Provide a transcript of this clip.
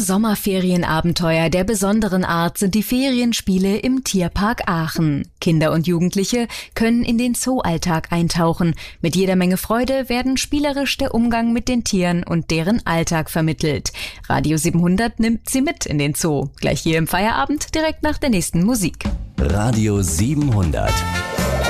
Sommerferienabenteuer der besonderen Art sind die Ferienspiele im Tierpark Aachen. Kinder und Jugendliche können in den Zooalltag eintauchen. Mit jeder Menge Freude werden spielerisch der Umgang mit den Tieren und deren Alltag vermittelt. Radio 700 nimmt Sie mit in den Zoo. Gleich hier im Feierabend, direkt nach der nächsten Musik. Radio 700.